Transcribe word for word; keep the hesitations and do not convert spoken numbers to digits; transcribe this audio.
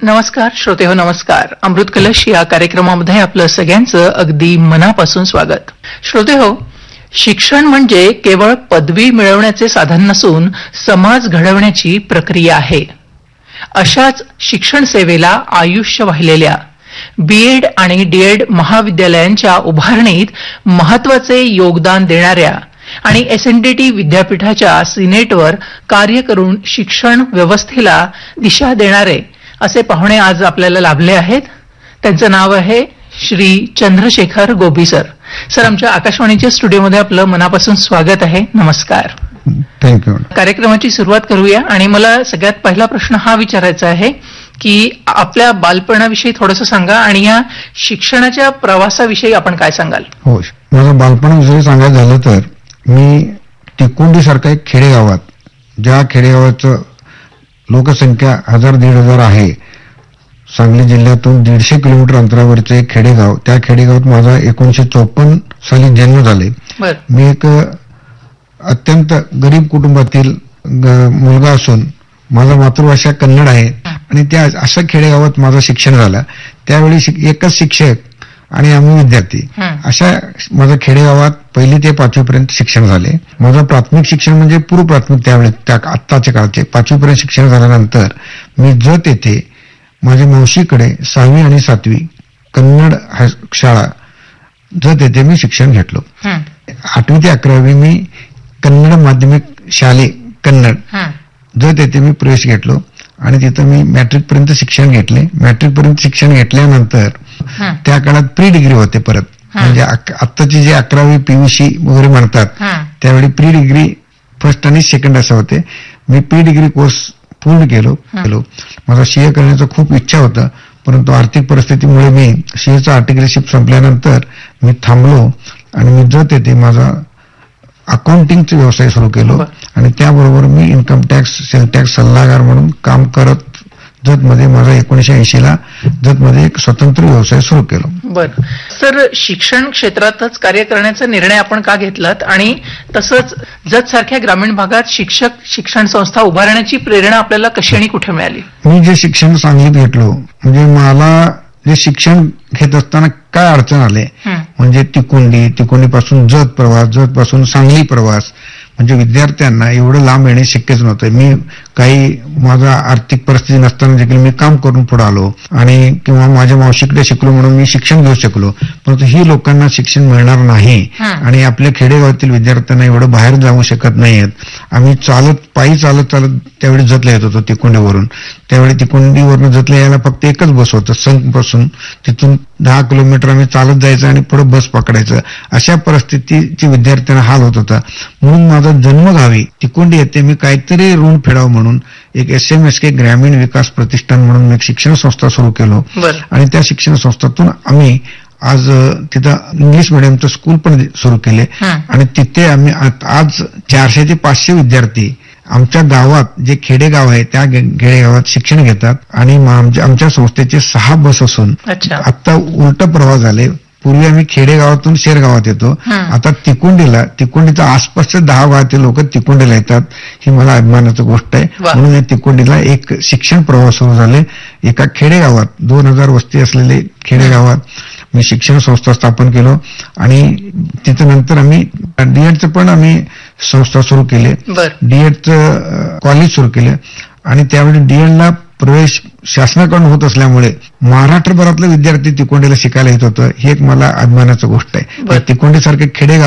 नमस्कार श्रोते हो नमस्कार. अमृत कलश या कार्यक्रमामध्ये आपलं सगळ्यांचं अगदी मनापासून स्वागत. श्रोते हो, शिक्षण म्हणजे केवळ पदवी मिळवण्याचे साधन नसून समाज घडवण्याची प्रक्रिया आहे. अशाच शिक्षण सेवेला आयुष्य वाहिलेल्या बीएड आणि डीएड महाविद्यालयांच्या उभारणीत महत्वाचे योगदान देणाऱ्या आणि एसएनडीटी विद्यापीठाच्या सिनेटवर कार्य करून शिक्षण व्यवस्थेला दिशा देणारे असे पाहुणे आज आपल्याला लाभले आहेत. त्यांचं नाव आहे श्री चंद्रशेखर गोबी सर. सर, आमच्या आकाशवाणीच्या स्टुडिओमध्ये आपलं मनापासून स्वागत आहे. नमस्कार. थँक्यू. कार्यक्रमाची सुरुवात करूया आणि मला सगळ्यात पहिला प्रश्न हा विचारायचा आहे की आपल्या बालपणाविषयी थोडंसं सांगा आणि या शिक्षणाच्या प्रवासाविषयी आपण काय सांगाल? हो, माझं बालपणाविषयी सांगायचं झालं तर मी तिकोंडी सारख्या एक खेडेगावात, ज्या खेडेगावाचं लोकसंख्या हजार दीड हजार आहे, सांगली जिल्ह्यातून दीडशे किलोमीटर अंतरावरचं एक खेडेगाव, त्या खेडेगावात माझा एकोणीशे चौपन्न साली जन्म झाले. मी एक अत्यंत गरीब कुटुंबातील मुलगा असून माझा मातृभाषा कन्नड आहे आणि त्या अशा खेडेगावात माझं शिक्षण झालं. त्यावेळी एकच शिक्षक आणि आम्ही विद्यार्थी, अशा माझं खेडेगावात पहिली ते पाचवीपर्यंत शिक्षण झाले. माझं प्राथमिक शिक्षण म्हणजे पूर्व प्राथमिक त्यावेळी त्या आत्ताच्या काळचे पाचवीपर्यंत शिक्षण झाल्यानंतर मी जत येथे माझ्या मावशीकडे सहावी आणि सातवी कन्नड शाळा जत येथे मी शिक्षण घेतलो. आठवी ते अकरावी मी कन्नड माध्यमिक शाले कन्नड जत येथे मी प्रवेश घेतलो आणि तिथं मी मॅट्रिक पर्यंत शिक्षण घेतले. मॅट्रिक पर्यंत शिक्षण घेतल्यानंतर त्या काळात प्री डिग्री होते परत, म्हणजे आत्ताची जे अकरावी पीयूसी वगैरे म्हणतात त्यावेळी प्री डिग्री फर्स्ट आणि सेकंड असं होते. मी प्री डिग्री कोर्स पूर्ण केलो केलो माझा सीए करण्याचं खूप इच्छा होतं, परंतु आर्थिक परिस्थितीमुळे मी सीएचं आर्टिकलशिप संपल्यानंतर मी थांबलो आणि मी जत येथे माझा अकाउंटिंगचा व्यवसाय सुरू केलो आणि त्याबरोबर मी इन्कम टॅक्स सेल टॅक्स सल्लागार म्हणून काम करत जतमध्ये माझा एकोणीशे ऐंशीला जतमध्ये एक स्वतंत्र व्यवसाय सुरू केला. बरं सर, शिक्षण क्षेत्रातच कार्य करण्याचा निर्णय आपण का घेतलात आणि तसंच जत सारख्या ग्रामीण भागात शिक्षक शिक्षण संस्था उभारण्याची प्रेरणा आपल्याला कशी आणि कुठे मिळाली? मी जे शिक्षण सांगलीत घेतलो, म्हणजे मला जे शिक्षण घेत असताना काय अडचण आले, म्हणजे तिकोंडी तिकोंडीपासून जत प्रवास, जत पासून सांगली प्रवास, म्हणजे विद्यार्थ्यांना एवढं लांब येणे शक्यच नव्हतं. मी काही माझा आर्थिक परिस्थिती नसताना देखील मी काम करून पुढे आलो आणि किंवा माझ्या मावशीकडे शिकलो म्हणून मी शिक्षण घेऊ शकलो, परंतु ही लोकांना शिक्षण मिळणार नाही आणि आपल्या खेडेगावातील विद्यार्थ्यांना एवढं बाहेर जाऊ शकत नाहीत. आम्ही चालत पायी चालत चालत त्यावेळी जतला येत होतो तिकोंडीवरून. त्यावेळी तिकोंडीवरून जतला यायला फक्त एकच बस होतं संघपासून, तिथून दहा किलोमीटर आम्ही चालत जायचं आणि पुढे बस पकडायचं. अशा परिस्थितीची विद्यार्थ्यांना हाल होत होता. म्हणून माझा जन्मगावी तिकोंडी येथे मी काहीतरी ऋण फेडावं म्हणून एक एस एम एस के ग्रामीण विकास प्रतिष्ठान म्हणून एक शिक्षण संस्था सुरू केलो आणि त्या शिक्षण संस्थेतून आम्ही आज तिथं इंग्लिश मिडियमचं स्कूल पण सुरू केले आणि तिथे आम्ही आज चारशे ते पाचशे विद्यार्थी आमच्या गावात, जे खेडेगाव आहे त्या खेडेगावात शिक्षण घेतात आणि आमच्या संस्थेचे सहा बस असून आता उलट प्रवाह झाले. पूर्वी आम्ही खेडेगावातून शेरगावात येतो, आता तिकोंडीला तिकोंडीच्या आसपासच्या दहा गावातील लोक तिकोंडीला येतात. ही मला अभिमानाची गोष्ट आहे. म्हणून या तिकोंडीला एक शिक्षण प्रवाह सुरू झाले. एका खेडेगावात, दोन हजार वस्ती असलेले खेडेगावात मी शिक्षण संस्था स्थापन केलो आणि तिथं नंतर आम्ही डीएडचं पण आम्ही संस्था सुरू केली, डीएडचं कॉलेज सुरू केले आणि त्यावेळी डीएडला प्रवेश शासनाकडून होत असल्यामुळे महाराष्ट्रभरातले विद्यार्थी तिकोंडीला शिकायला येत होतं. ही एक मला अभिमानाची गोष्ट आहे. तिकोंडी सारखे खेडेगाव